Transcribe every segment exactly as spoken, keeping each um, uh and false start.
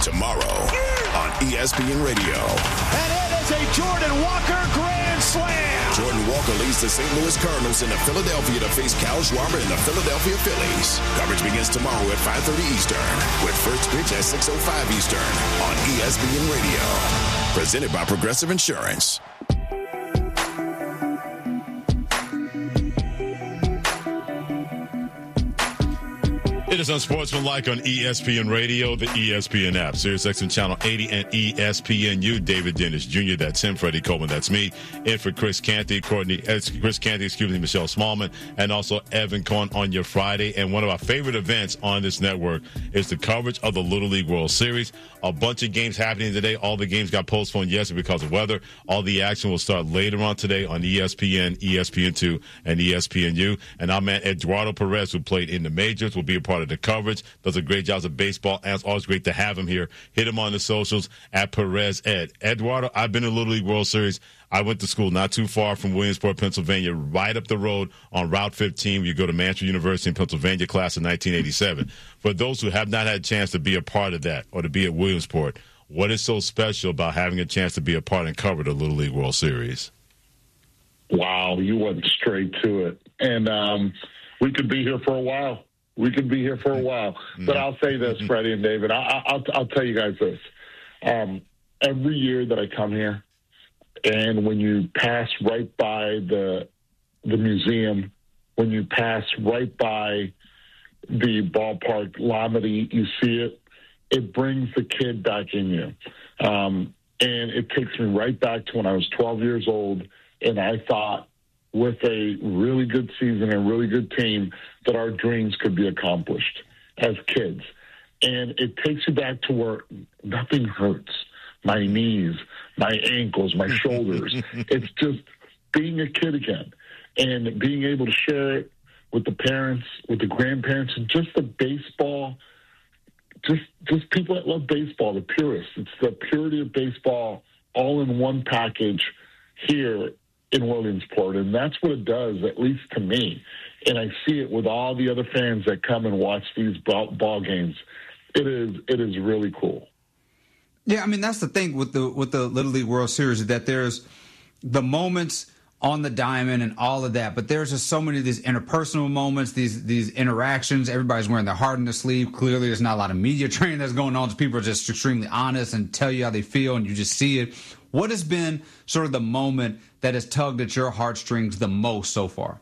tomorrow on E S P N Radio. And it is a Jordan Walker grand slam. Jordan Walker leads the Saint Louis Cardinals into Philadelphia to face Kyle Schwarber and the Philadelphia Phillies. Coverage begins tomorrow at five thirty Eastern with first pitch at six oh five Eastern on E S P N Radio. Presented by Progressive Insurance. It is Unsportsmanlike on E S P N Radio, the E S P N app, SiriusXM Channel eighty, and E S P N U. David Dennis Junior That's him. Freddie Coleman, that's me. In for Chris Canty, Courtney, uh, Chris Canty, excuse me, Michelle Smallman, and also Evan Cohen on your Friday. And one of our favorite events on this network is the coverage of the Little League World Series. A bunch of games happening today. All the games got postponed yesterday because of weather. All the action will start later on today on E S P N, E S P N two, and E S P N U. And our man Eduardo Perez, who played in the majors, will be a part of the coverage. Does a great job of baseball, and it's always great to have him here. Hit him on the socials at Perez Ed. Eduardo, I've been in Little League World Series. I went to school not too far from Williamsport, Pennsylvania, right up the road on Route fifteen. You go to Manchester University in Pennsylvania, class of nineteen eighty-seven. For those who have not had a chance to be a part of that or to be at Williamsport, what is so special about having a chance to be a part and cover the Little League World Series? Wow, you went straight to it. And um, we could be here for a while. We could be here for a while. But I'll say this, Freddie and David. I, I'll, I'll tell you guys this. Um, every year that I come here, and when you pass right by the the museum, when you pass right by the ballpark, Lamity, you see it, it brings the kid back in you. Um, and it takes me right back to when I was twelve years old, and I thought, with a really good season and a really good team, that our dreams could be accomplished as kids. And it takes you back to where nothing hurts. My knees, my ankles, my shoulders. It's just being a kid again and being able to share it with the parents, with the grandparents, and just the baseball, just just people that love baseball, the purists. It's the purity of baseball all in one package here in Williamsport, and that's what it does, at least to me. And I see it with all the other fans that come and watch these ball, ball games. It is it is really cool. Yeah, I mean, that's the thing with the with the Little League World Series, is that there's the moments on the diamond and all of that, but there's just so many of these interpersonal moments, these these interactions. Everybody's wearing their heart on their sleeve. Clearly, there's not a lot of media training that's going on. People are just extremely honest and tell you how they feel, and you just see it. What has been sort of the moment that has tugged at your heartstrings the most so far?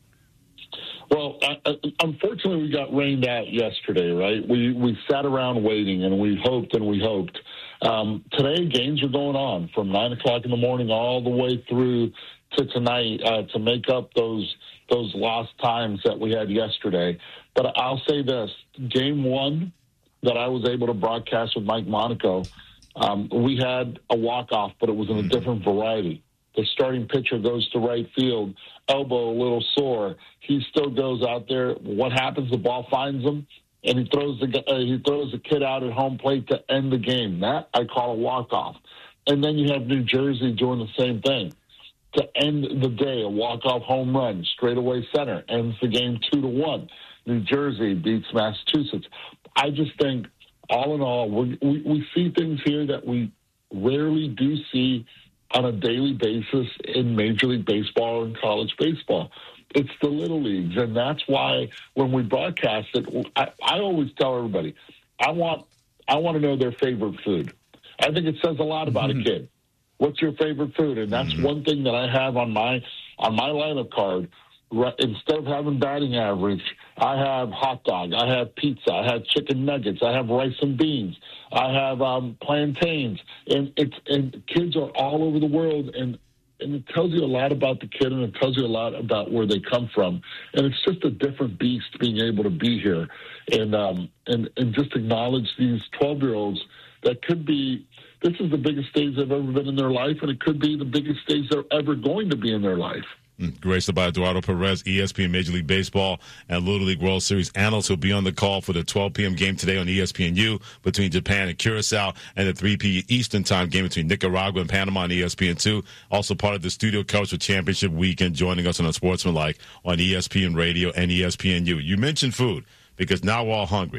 Well, uh, unfortunately, we got rained out yesterday, right? We we sat around waiting, and we hoped and we hoped. Um, today, games are going on from nine o'clock in the morning all the way through to tonight uh, to make up those those lost times that we had yesterday. But I'll say this: game one that I was able to broadcast with Mike Monaco, um, we had a walk-off, but it was in a different variety. The starting pitcher goes to right field, elbow a little sore. He still goes out there. What happens? The ball finds him, and he throws the uh, he throws the kid out at home plate to end the game. That I call a walk-off. And then you have New Jersey doing the same thing. To end the day, a walk-off home run, straightaway center, ends the game two to one. New Jersey beats Massachusetts. I just think, all in all, we, we, we see things here that we rarely do see on a daily basis in Major League Baseball and college baseball. It's the little leagues, and that's why when we broadcast it, I, I always tell everybody, I want I want to know their favorite food. I think it says a lot about mm-hmm. a kid. What's your favorite food? And that's mm-hmm. one thing that I have on my on my lineup card. Instead of having batting average, I have hot dog, I have pizza, I have chicken nuggets, I have rice and beans, I have um, plantains, and it's and kids are all over the world, and and it tells you a lot about the kid, and it tells you a lot about where they come from, and it's just a different beast being able to be here, and um and and just acknowledge these twelve-year-olds that could be. This is the biggest stage they've ever been in their life, and it could be the biggest stage they're ever going to be in their life. Graced by Eduardo Perez, E S P N Major League Baseball and Little League World Series analyst. Who'll be on the call for the twelve p.m. game today on E S P N U between Japan and Curacao, and the three p.m. Eastern time game between Nicaragua and Panama on E S P N two. Also part of the studio coverage for Championship Weekend, joining us on Unsportsmanlike on E S P N Radio and E S P N U. You mentioned food because now we're all hungry.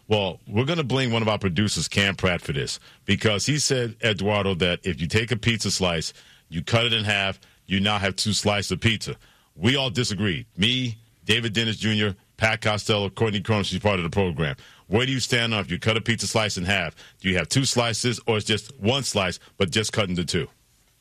Well, we're going to blame one of our producers, Cam Pratt, for this, because he said, Eduardo, that if you take a pizza slice, you cut it in half, you now have two slices of pizza. We all disagreed. Me, David Dennis Junior, Pat Costello, Courtney Cronin, she's part of the program. Where do you stand on if you cut a pizza slice in half? Do you have two slices, or it's just one slice, but just cut into two?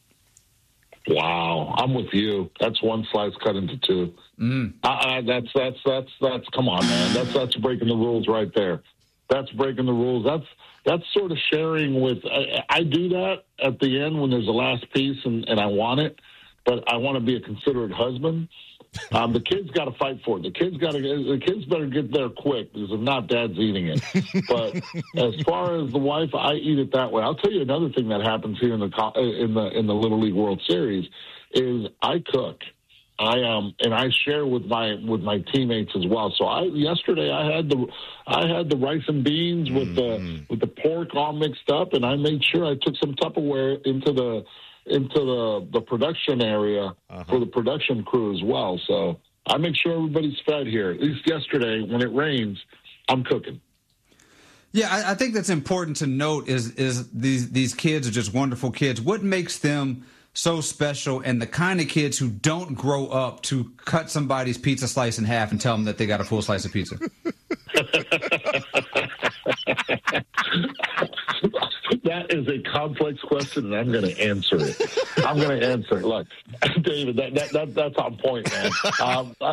Wow, I'm with you. That's one slice cut into two. Mm. Uh, that's that's that's that's. Come on, man. That's that's breaking the rules right there. That's breaking the rules. That's that's sort of sharing with. I, I do that at the end when there's a last piece and, and I want it, but I want to be a considerate husband. Um, the kids got to fight for it. The kids got to. The kids better get there quick because if not, Dad's eating it. But as far as the wife, I eat it that way. I'll tell you another thing that happens here in the in the in the Little League World Series is I cook. I um and I share with my with my teammates as well. So I yesterday I had the I had the rice and beans with mm-hmm. the with the pork all mixed up, and I made sure I took some Tupperware into the. into the, the production area uh-huh. for the production crew as well. So I make sure everybody's fed here. At least yesterday, when it rains, I'm cooking. Yeah, I, I think that's important to note is is these these kids are just wonderful kids. What makes them so special and the kind of kids who don't grow up to cut somebody's pizza slice in half and tell them that they got a full slice of pizza? That is a complex question, and I'm going to answer it. I'm going to answer it. Look, David, that, that, that that's on point, man. Um, uh,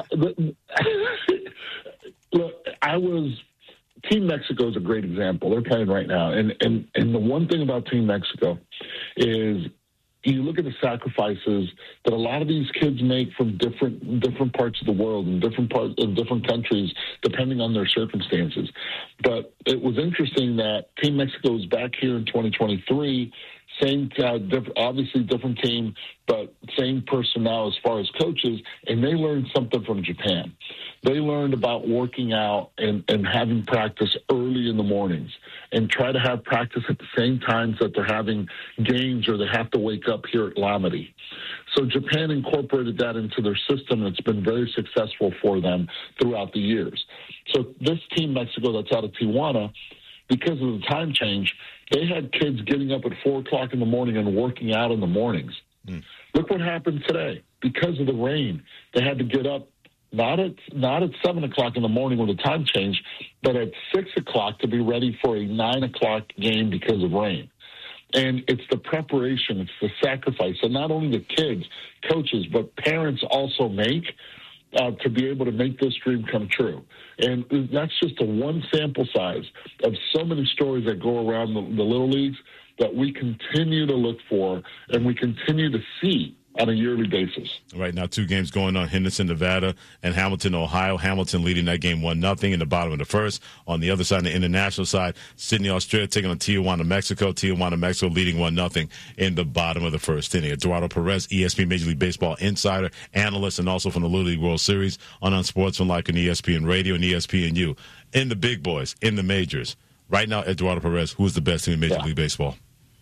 look, I was Team Mexico is a great example. They're playing right now, and and and the one thing about Team Mexico is you look at the sacrifices that a lot of these kids make from different different parts of the world and different parts of different countries, depending on their circumstances. But it was interesting that Team Mexico is back here in twenty twenty-three. Same, uh, diff- obviously different team, but same personnel as far as coaches, and they learned something from Japan. They learned about working out and, and having practice early in the mornings and try to have practice at the same times that they're having games or they have to wake up here at Lamity. So Japan incorporated that into their system, and it's been very successful for them throughout the years. So this Team Mexico that's out of Tijuana, because of the time change, they had kids getting up at four o'clock in the morning and working out in the mornings. Mm. Look what happened today. Because of the rain, they had to get up not at not at seven o'clock in the morning with the time change, but at six o'clock to be ready for a nine o'clock game because of rain. And it's the preparation, it's the sacrifice, and not only the kids, coaches, but parents also make uh, to be able to make this dream come true. And that's just a one sample size of so many stories that go around the, the Little Leagues that we continue to look for and we continue to see on a yearly basis. Right now, two games going on, Henderson, Nevada, and Hamilton, Ohio. Hamilton leading that game one nothing in the bottom of the first. On the other side, on the international side, Sydney, Australia taking on Tijuana, Mexico. Tijuana, Mexico leading one nothing in the bottom of the first inning. Eduardo Perez, E S P N Major League Baseball insider, analyst, and also from the Little League World Series on Unsportsmanlike on E S P N Radio and E S P N U. In the big boys, in the majors. Right now, Eduardo Perez, who is the best team in Major yeah. League Baseball?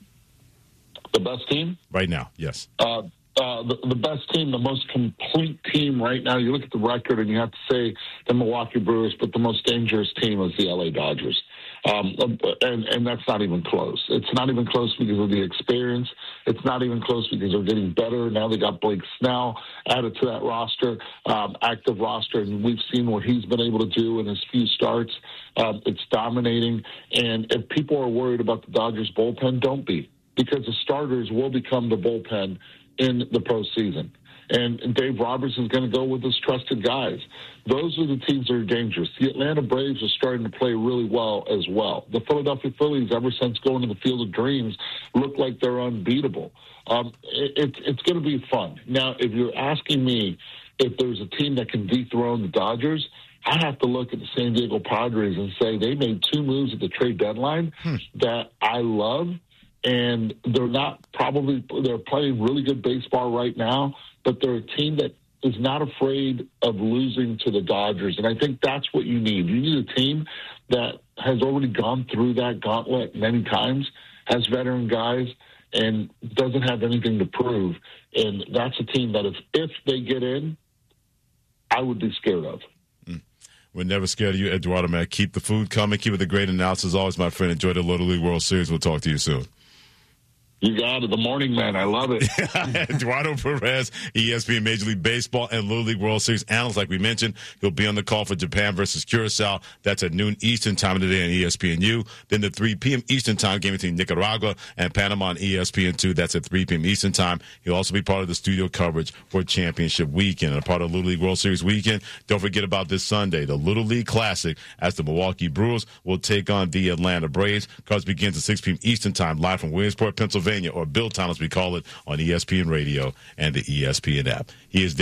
The best team? Right now, yes. Uh Uh, the, the best team, the most complete team right now. You look at the record and you have to say the Milwaukee Brewers, but the most dangerous team is the L A Dodgers. Um, and, and that's not even close. It's not even close because of the experience. It's not even close because they're getting better. Now they got Blake Snell added to that roster, um, active roster, and we've seen what he's been able to do in his few starts. Um, it's dominating. And if people are worried about the Dodgers bullpen, don't be, because the starters will become the bullpen in the postseason. And Dave Roberts is going to go with his trusted guys. Those are the teams that are dangerous. The Atlanta Braves are starting to play really well as well. The Philadelphia Phillies, ever since going to the Field of Dreams, look like they're unbeatable. Um, it, it's it's going to be fun. Now, if you're asking me if there's a team that can dethrone the Dodgers, I have to look at the San Diego Padres and say they made two moves at the trade deadline hmm. that I love. And they're not probably, they're playing really good baseball right now, but they're a team that is not afraid of losing to the Dodgers. And I think that's what you need. You need a team that has already gone through that gauntlet many times, has veteran guys, and doesn't have anything to prove. And that's a team that if, if they get in, I would be scared of. We're never scared of you, Eduardo, man. Keep the food coming. Keep it the great analysis. Always, my friend. Enjoy the Little League World Series. We'll talk to you soon. You got it. The morning man. I love it. Eduardo Perez, E S P N Major League Baseball and Little League World Series analyst. Like we mentioned, he'll be on the call for Japan versus Curacao. That's at noon Eastern time today on E S P N U. Then the three p.m. Eastern time game between Nicaragua and Panama on E S P N two. That's at three p.m. Eastern time. He'll also be part of the studio coverage for Championship Weekend and a part of Little League World Series Weekend. Don't forget about this Sunday, the Little League Classic, as the Milwaukee Brewers will take on the Atlanta Braves. Cards begins at six p.m. Eastern time, live from Williamsport, Pennsylvania, or Bill Town, as we call it, on E S P N Radio and the E S P N app. He is